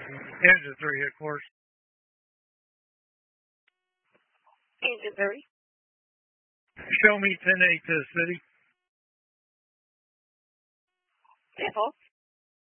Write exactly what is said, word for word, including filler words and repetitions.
Engine three, of course. Engine three. Show me ten eight to the city. Temple.